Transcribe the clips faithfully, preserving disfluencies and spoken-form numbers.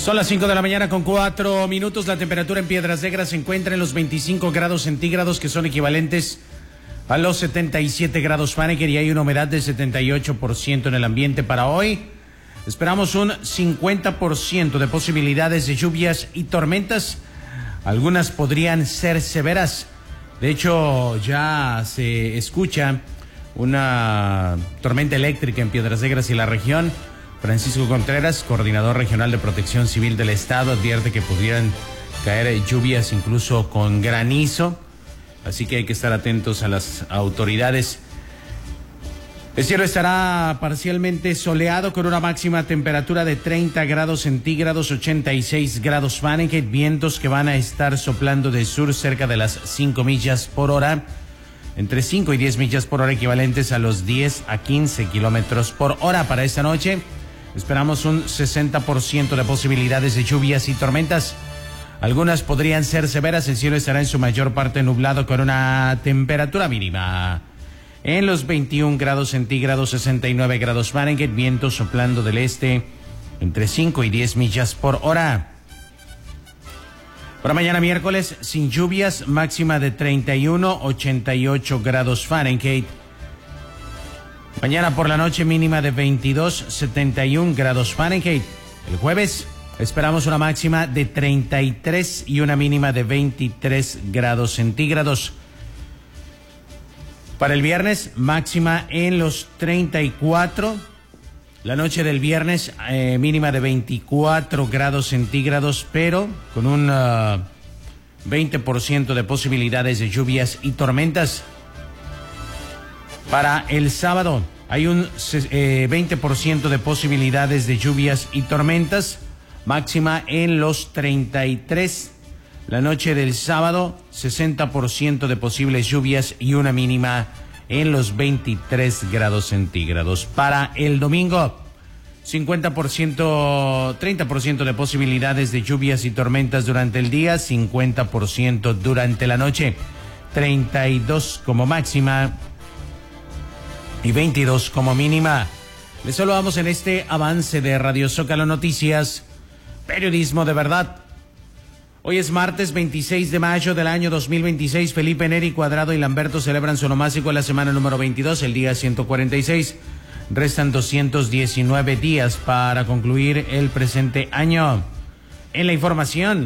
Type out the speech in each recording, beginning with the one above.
Son las cinco de la mañana con cuatro minutos. La temperatura en Piedras Negras se encuentra en los veinticinco grados centígrados, que son equivalentes a los setenta y siete grados Fahrenheit, y hay una humedad del setenta y ocho por ciento en el ambiente para hoy. Esperamos un cincuenta por ciento de posibilidades de lluvias y tormentas. Algunas podrían ser severas. De hecho, ya se escucha una tormenta eléctrica en Piedras Negras y la región. Francisco Contreras, coordinador regional de Protección Civil del Estado, advierte que pudieran caer lluvias incluso con granizo. Así que hay que estar atentos a las autoridades. El cielo estará parcialmente soleado con una máxima temperatura de treinta grados centígrados, ochenta y seis grados Fahrenheit, vientos que van a estar soplando de sur cerca de las cinco millas por hora, entre cinco y diez millas por hora, equivalentes a los diez a quince kilómetros por hora. Para esta noche esperamos un sesenta por ciento de posibilidades de lluvias y tormentas. Algunas podrían ser severas. El cielo estará en su mayor parte nublado con una temperatura mínima en los veintiún grados centígrados, sesenta y nueve grados Fahrenheit, vientos soplando del este entre cinco y diez millas por hora. Para mañana miércoles, sin lluvias, máxima de treinta y uno, ochenta y ocho grados Fahrenheit. Mañana por la noche, mínima de veintidós, setenta y uno grados Fahrenheit. El jueves esperamos una máxima de treinta y tres y una mínima de veintitrés grados centígrados. Para el viernes, máxima en los treinta y cuatro. La noche del viernes, eh, mínima de veinticuatro grados centígrados, pero con un uh, veinte por ciento de posibilidades de lluvias y tormentas. Para el sábado, hay un eh, veinte por ciento de posibilidades de lluvias y tormentas, máxima en los treinta y tres. La noche del sábado, sesenta por ciento de posibles lluvias y una mínima en los veintitrés grados centígrados. Para el domingo, cincuenta por ciento, treinta por ciento de posibilidades de lluvias y tormentas durante el día, cincuenta por ciento durante la noche, treinta y dos como máxima y veintidós como mínima. Les saludamos en este avance de Radio Zócalo Noticias, periodismo de verdad. Hoy es martes veintiséis de mayo del año dos mil veintiséis. Felipe Neri, Cuadrado y Lamberto celebran su onomástico en la semana número veintidós, el día ciento cuarenta y seis. Restan doscientos diecinueve días para concluir el presente año. En la información,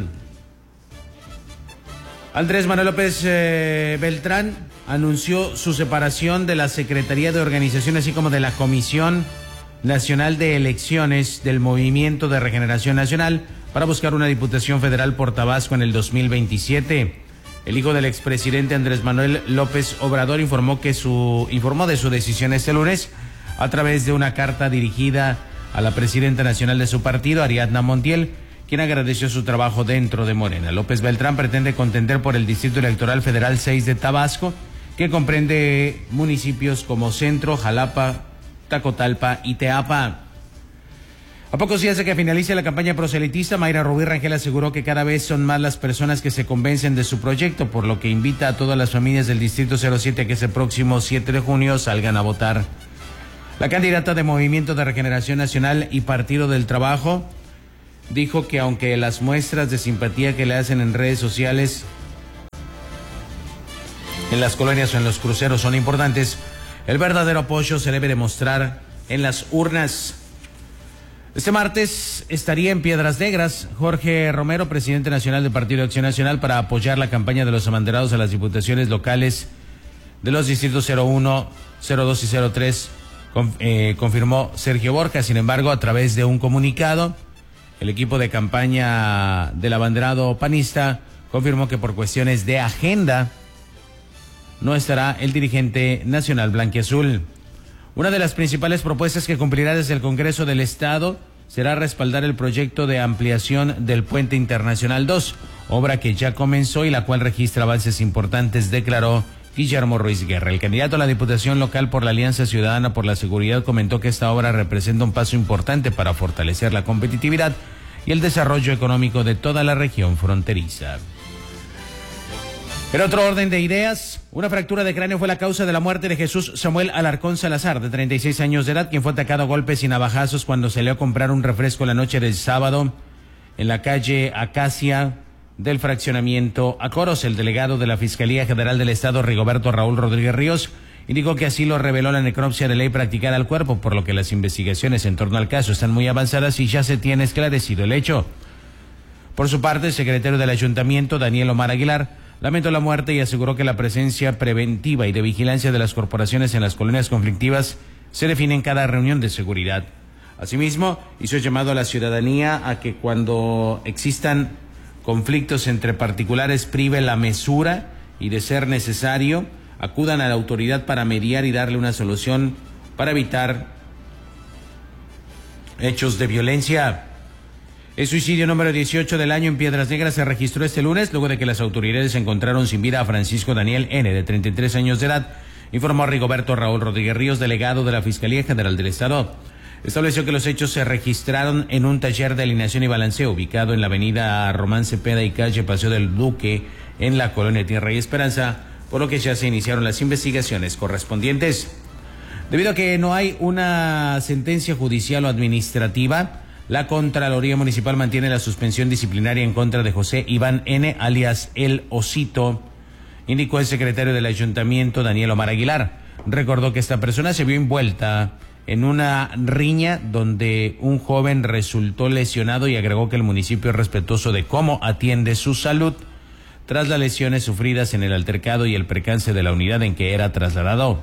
Andrés Manuel López eh, Beltrán anunció su separación de la Secretaría de Organización, así como de la Comisión Nacional de Elecciones del Movimiento de Regeneración Nacional, para buscar una diputación federal por Tabasco en el dos mil veintisiete. El hijo del expresidente Andrés Manuel López Obrador informó que su informó de su decisión este lunes a través de una carta dirigida a la presidenta nacional de su partido, Ariadna Montiel, quien agradeció su trabajo dentro de Morena. López Beltrán pretende contender por el Distrito Electoral Federal seis de Tabasco, que comprende municipios como Centro, Jalapa, Tacotalpa y Teapa. A pocos días de que finalice la campaña proselitista, Mayra Rubí Rangel aseguró que cada vez son más las personas que se convencen de su proyecto, por lo que invita a todas las familias del Distrito cero siete a que ese próximo siete de junio salgan a votar. La candidata de Movimiento de Regeneración Nacional y Partido del Trabajo dijo que aunque las muestras de simpatía que le hacen en redes sociales, en las colonias o en los cruceros son importantes, el verdadero apoyo se debe demostrar en las urnas. Este martes estaría en Piedras Negras Jorge Romero, presidente nacional del Partido de Acción Nacional, para apoyar la campaña de los abanderados a las diputaciones locales de los distritos cero uno, cero dos y cero tres, con, eh, confirmó Sergio Borja. Sin embargo, a través de un comunicado, el equipo de campaña del abanderado panista confirmó que por cuestiones de agenda no estará el dirigente nacional blanquiazul. Una de las principales propuestas que cumplirá desde el Congreso del Estado será respaldar el proyecto de ampliación del Puente Internacional dos, obra que ya comenzó y la cual registra avances importantes, declaró Guillermo Ruiz Guerra. El candidato a la Diputación Local por la Alianza Ciudadana por la Seguridad comentó que esta obra representa un paso importante para fortalecer la competitividad y el desarrollo económico de toda la región fronteriza. En otro orden de ideas, una fractura de cráneo fue la causa de la muerte de Jesús Samuel Alarcón Salazar, de treinta y seis años de edad, quien fue atacado a golpes y navajazos cuando salió a comprar un refresco la noche del sábado en la calle Acacia del fraccionamiento Acoros. El delegado de la Fiscalía General del Estado, Rigoberto Raúl Rodríguez Ríos, indicó que así lo reveló la necropsia de ley practicada al cuerpo, por lo que las investigaciones en torno al caso están muy avanzadas y ya se tiene esclarecido el hecho. Por su parte, el secretario del Ayuntamiento, Daniel Omar Aguilar, lamentó la muerte y aseguró que la presencia preventiva y de vigilancia de las corporaciones en las colonias conflictivas se define en cada reunión de seguridad. Asimismo, hizo llamado a la ciudadanía a que cuando existan conflictos entre particulares prive la mesura y, de ser necesario, acudan a la autoridad para mediar y darle una solución para evitar hechos de violencia. El suicidio número dieciocho del año en Piedras Negras se registró este lunes, luego de que las autoridades encontraron sin vida a Francisco Daniel N., de treinta y tres años de edad, informó Rigoberto Raúl Rodríguez Ríos, delegado de la Fiscalía General del Estado. Estableció que los hechos se registraron en un taller de alineación y balanceo ubicado en la avenida Román Cepeda y calle Paseo del Duque, en la colonia Tierra y Esperanza, por lo que ya se iniciaron las investigaciones correspondientes. Debido a que no hay una sentencia judicial o administrativa, la Contraloría Municipal mantiene la suspensión disciplinaria en contra de José Iván N., alias El Osito, indicó el secretario del Ayuntamiento, Daniel Omar Aguilar. Recordó que esta persona se vio envuelta en una riña donde un joven resultó lesionado y agregó que el municipio es respetuoso de cómo atiende su salud tras las lesiones sufridas en el altercado y el percance de la unidad en que era trasladado.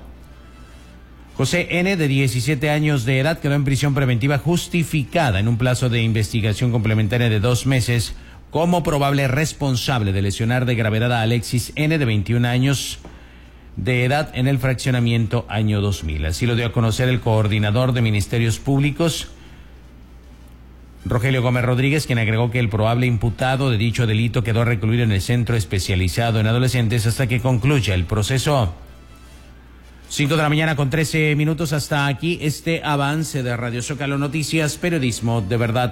José N., de diecisiete años de edad, quedó en prisión preventiva justificada en un plazo de investigación complementaria de dos meses como probable responsable de lesionar de gravedad a Alexis N., de veintiún años de edad, en el fraccionamiento año dos mil. Así lo dio a conocer el coordinador de Ministerios Públicos, Rogelio Gómez Rodríguez, quien agregó que el probable imputado de dicho delito quedó recluido en el centro especializado en adolescentes hasta que concluya el proceso. Cinco de la mañana con trece minutos. Hasta aquí este avance de Radio Zócalo Noticias, periodismo de verdad.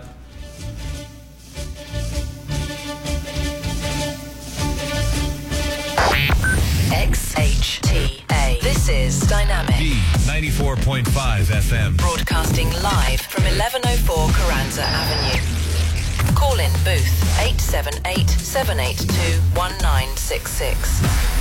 X H T A. This is Dynamic. D ninety-four point five F M. Broadcasting live from eleven oh four Carranza Avenue. Call in booth eight seven eight, seven eight two, one nine six six.